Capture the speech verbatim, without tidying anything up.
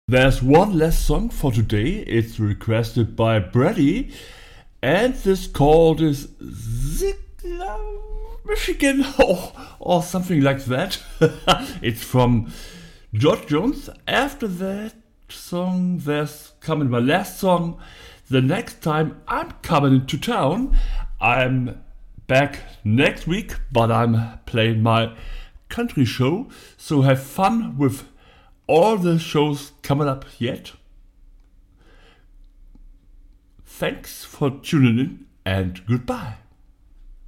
There's one last song for today. It's requested by Brady, and this called is Ziegler, Michigan, or, or something like that. It's from George Jones. After that song, there's coming my last song. The next time I'm coming into town, I'm back next week, but I'm playing my country show. So have fun with all the shows coming up yet. Thanks for tuning in and goodbye.